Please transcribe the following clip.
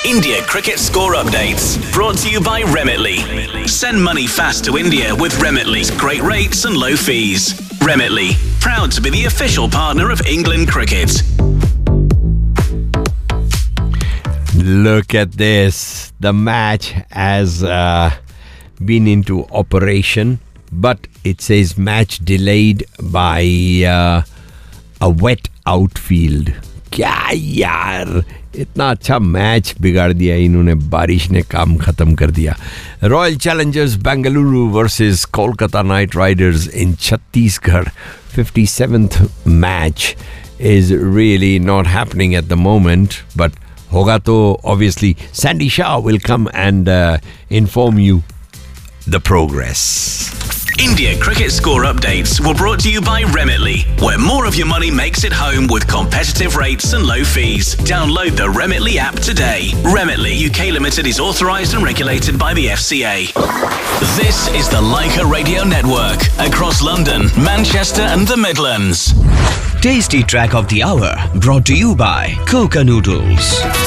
India cricket score updates brought to you by Remitly. Send money fast to India with Remitly's great rates and low fees. Remitly, proud to be the official partner of England cricket. Look at this. The match has been into operation, but it says match delayed by a wet outfield. क्या यार, इतना अच्छा match बिगाड़ दिया इन्होंने, बारिश ने काम खत्म कर दिया. Royal Challengers Bengaluru versus Kolkata night Riders in Chhattisgarh. 57th match is really not happening at the moment, but होगा तो obviously Sandy Shah will come and inform you the progress. India cricket score updates were brought to you by Remitly, where more of your money makes it home with competitive rates and low fees. Download the Remitly app today. Remitly UK Limited is authorised and regulated by the FCA. This is the Leica Radio Network, across London, Manchester and the Midlands. Tasty Track of the Hour, brought to you by Coca Noodles.